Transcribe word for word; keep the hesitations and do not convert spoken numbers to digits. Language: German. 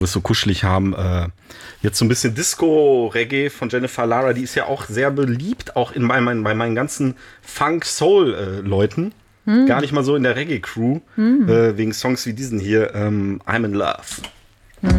es so kuschelig haben. Äh, jetzt so ein bisschen Disco-Reggae von Jennifer Lara, die ist ja auch sehr beliebt, auch in mein, bei meinen ganzen Funk-Soul-Leuten. Hm. Gar nicht mal so in der Reggae-Crew, hm. äh, wegen Songs wie diesen hier, ähm, I'm in Love.